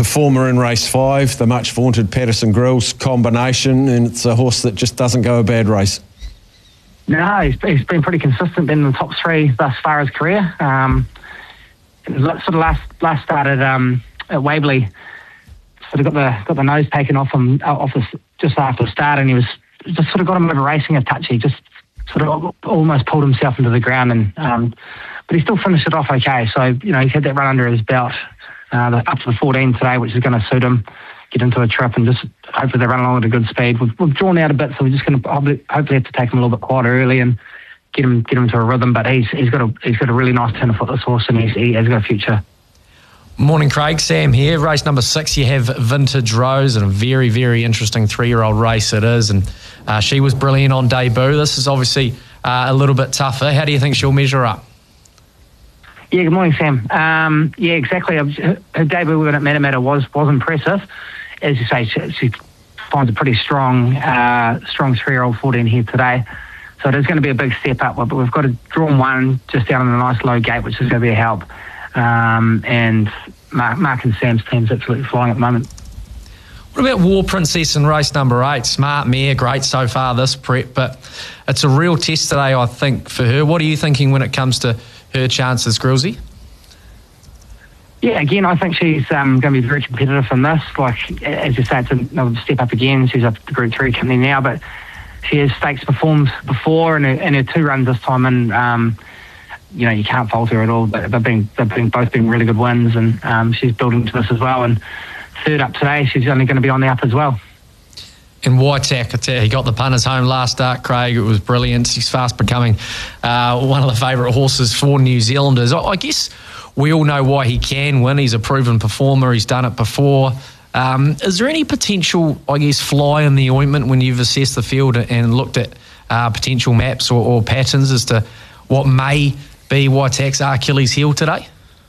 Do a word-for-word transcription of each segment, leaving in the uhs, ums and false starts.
Performer in race five, the much vaunted Patterson Grills combination, and it's a horse that just doesn't go a bad race. No, he's, he's been pretty consistent, been in the top three thus far his career. Um, sort of last last started um, at Waverley, sort of got the got the nose taken off him off the, just after the start, and he was just sort of got him over racing a touch. He just sort of almost pulled himself into the ground, and um, but he still finished it off okay. So you know he's had that run under his belt. Uh, up to the fourteen today, which is going to suit him, get into a trip and just hopefully they run along at a good speed. We've, we've drawn out a bit, so we're just going to hopefully, hopefully have to take him a little bit quieter early and get him get him to a rhythm. But he's he's got a he's got a really nice turn of foot, this horse, and he's, he has got a future. Morning, Craig. Sam here. Race number six, you have Vintage Rose, and a very, very interesting three-year-old race it is. And uh, she was brilliant on debut. This is obviously uh, a little bit tougher. How do you think she'll measure up? Yeah, good morning, Sam. Um, yeah, exactly. Her, her debut at Matamata was was impressive. As you say, she, she finds a pretty strong, uh, strong three-year-old fourteen here today. So it is going to be a big step up. But we've got a drawn one just down in a nice low gate, which is going to be a help. Um, and Mark, Mark and Sam's team's absolutely flying at the moment. What about War Princess in race number eight? Smart mare, great so far this prep, but it's a real test today, I think, for her. What are you thinking when it comes to her chances, Grillsy? Yeah, again, I think she's um, going to be very competitive in this. Like, as you say, it's another step up again. She's up to Group three company now, but she has stakes performed before, and her, and her two runs this time, and um, you know, you can't fault her at all. But they've been, they've been both been really good wins, and um, she's building to this as well. And third up today, she's only going to be on the up as well. In Waitak, he got the punters home last start, Craig. It was brilliant. He's fast becoming uh, one of the favourite horses for New Zealanders. I, I guess we all know why he can win. He's a proven performer. He's done it before. Um, is there any potential, I guess, fly in the ointment when you've assessed the field and looked at uh, potential maps or, or patterns as to what may be Waitak's Achilles heel today?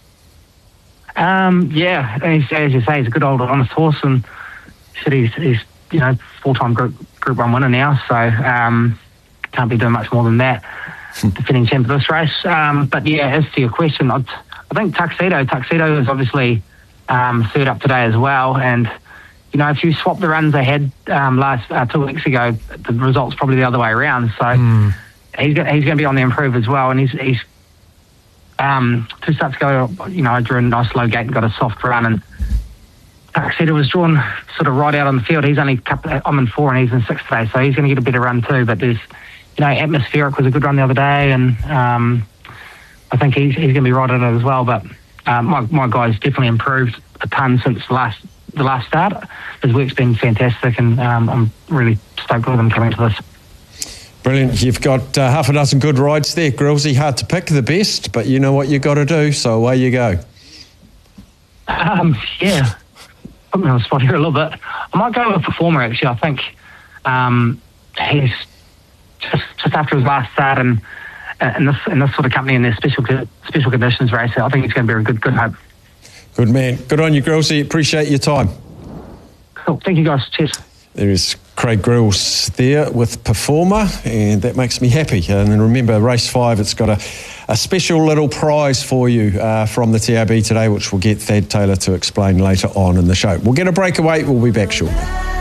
Um, yeah, as, as you say, he's a good old honest horse, and he's, he's you know, full-time group group one winner now, so um, can't be doing much more than that. Defending champ of this race. Um, but yeah, as to your question, I'd, I think Tuxedo, Tuxedo is obviously um, third up today as well, and you know, if you swap the runs they had um, last uh, two weeks ago, the result's probably the other way around. So mm. he's got, he's going to be on the improve as well, and he's he's um, two starts ago, you know, I drew a nice low gate and got a soft run, and Tuxedo was drawn sort of right out on the field. He's only couple, I'm in four and he's in six today, so he's going to get a better run too. But there's, you know, Atmospheric was a good run the other day, and um, I think he's he's going to be right at it as well. But um, my my guy's definitely improved a ton since the last the last start. His work's been fantastic, and um, I'm really stoked with him coming to this. Brilliant. You've got uh, half a dozen good rides there, Grillsy. Hard to pick the best, but you know what you got to do, so away you go. Um, yeah. Put me on the spot here a little bit. I might go with Performer, actually. I think um, he's just just after his last start and in this in this sort of company in their special special conditions race. I think it's going to be a good good hope. Good man. Good on you, Grillsy. Appreciate your time. Cool. Thank you, guys. Cheers. There is Craig Grills there with Performer, and that makes me happy. And then remember, race five, it's got a, a special little prize for you uh, from the T R B today, which we'll get Thad Taylor to explain later on in the show. We'll get a breakaway. We'll be back shortly.